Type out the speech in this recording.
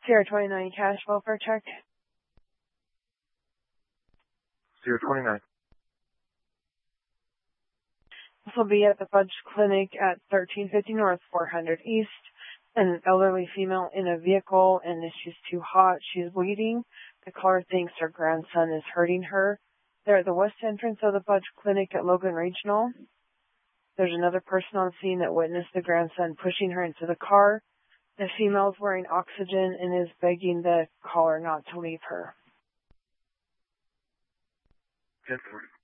Sierra 29 cash welfare check. Sierra 29. This will be at the Fudge Clinic at 1350 North, 400 East. An elderly female in a vehicle, and she's too hot. She's bleeding. The caller thinks her grandson is hurting her. They're at the west entrance of the Fudge Clinic at Logan Regional. There's another person on scene that witnessed the grandson pushing her into the car. The female is wearing oxygen and is begging the caller not to leave her. 1040.